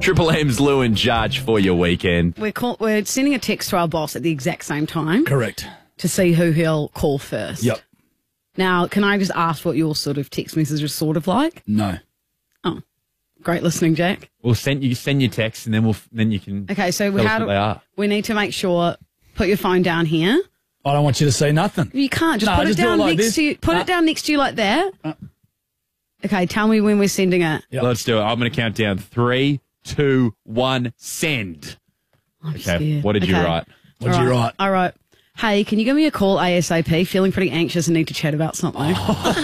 Triple M's Lou and Judge for your weekend. We're sending a text to our boss at the exact same time Correct. to see who he'll call first. Yep. Now, can I just ask what your sort of text message is sort of like? No. Oh, great listening, Jack. We'll send your text, and then you can. Okay, so tell us what they are. we need to make sure. Put your phone down here. I don't want you to say nothing. You can't just No, put just it do it down like next this. to you. Put it down next to you like that. Okay, tell me when we're sending it. Yep. Let's do it. I'm going to count down 3, 2, 1, send. I'm Okay. scared. What did you Okay. write? What did you write? All right. Hey, can you give me a call ASAP? Feeling pretty anxious and need to chat about something.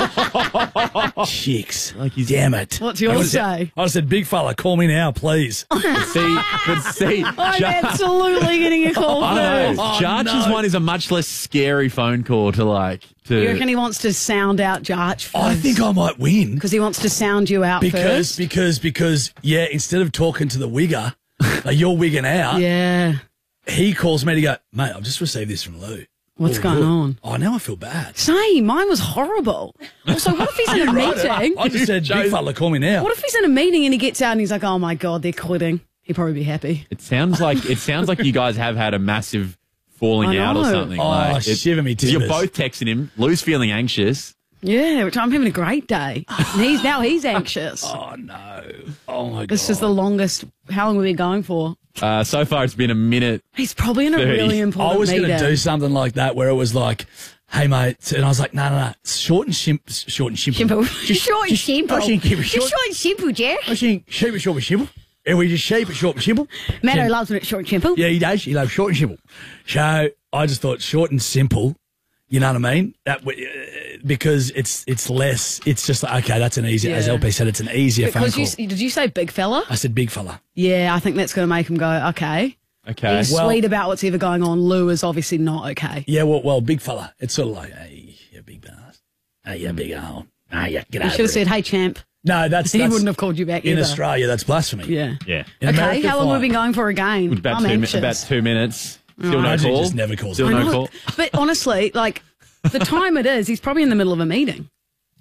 Chicks. Like he's- Damn it. What's yours say? I said, big fella, call me now, please. See, I'm absolutely getting a call I don't first. know. Oh, Judge's no. one is a much less scary phone call to like. You reckon he wants to sound out Jarch first? I think I might win. Because he wants to sound you out Because, first? yeah, instead of talking to the wigger, you're wigging out, Yeah. he calls me to go, mate, I've just received this from Lou. What's Oh, going good. on? Oh, now I feel bad. Same. Mine was horrible. Also, what if he's in a meeting? I just said, big fella, call me now. What if he's in a meeting and he gets out and he's like, oh my God, they're quitting. He'd probably be happy. It sounds like you guys have had a massive falling I out or know. something. Oh, shiver me 'cause you're timbers. both texting him. Lou's feeling anxious. Yeah, which I'm having a great day. And he's anxious. Oh, no. Oh, my God. This is the longest. How long have we been going for? So far, it's been a minute. He's probably in a 30. really important I was going meeting. to do something like that where it was like, hey, mate. And I was like, no. Short and simple. Simple. Short and simple. I think keep it Just short. short and simple, Jack. I think shape it short and simple. And we just shape it short and simple. Matto Yeah. loves when it's short and simple. Yeah, he does. He loves short and simple. So I just thought short and simple, you know what I mean? Because it's less, it's just like, okay, that's an easier, as Yeah. LP said, it's an easier phone Because call. did you say big fella? I said big fella. Yeah, I think that's going to make him go, okay. Okay. He's Well- sweet about what's ever going on. Lou is obviously not okay. Yeah, well, big fella. It's sort of like, hey, you big bastard. Hey, you big old. Hey, yeah, get You over should have it. said, hey, champ. No, that's He wouldn't have called you back in either. Australia. That's blasphemy. Yeah. Yeah. In Okay, America, how long have fine. we been going for again? About I'm 2 anxious. about 2 minutes. Still no Imagine he call. just never calls Still me. no I know, call. But honestly, like, the time it is, he's probably in the middle of a meeting.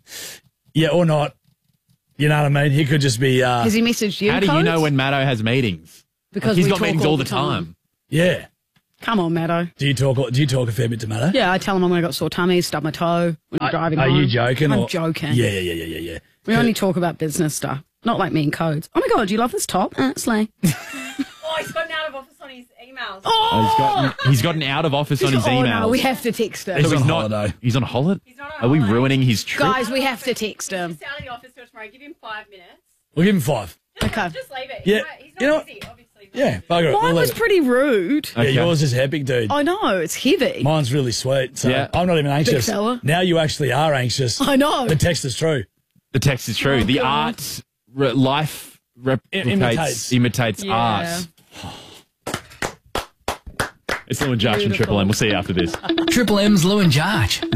Yeah, or not. You know what I mean? He could just be. Has he messaged you, How do you Codes? know when Matto has meetings? Because he's we got talk meetings all all the the time. Yeah. Come on, Matto. Do you talk a fair bit to Matter? Yeah, I tell him I'm going to got sore tummy, stub my toe when I'm driving Are home. you joking? I'm or- joking. Yeah. We only talk about business stuff, not like me and Codes. Oh my God, do you love this top? Slay. Oh, he's gotten out of office on his emails. He's got an out of office on his Oh emails. no, we have to text him. He's So on he's not. holiday. He's on holiday. He's not on Are we holiday. ruining his trip? Guys, we have to text him. He's out of the office till tomorrow. Give him 5 minutes. We'll give him 5. Okay. Just leave it. Yeah, He's not you know what? busy, obviously. Yeah, bugger it. Mine We'll was leave it. pretty rude. Yeah, Okay. yours is epic, dude. I know, it's heavy. Mine's really sweet. So Yeah. I'm not even anxious. fella. Now you actually are anxious. I know. The text is true. The text is true. The God. art, life Imitates. imitates Yeah. art. It's Lou and Josh from Triple M. We'll see you after this. Triple M's Lou and Josh.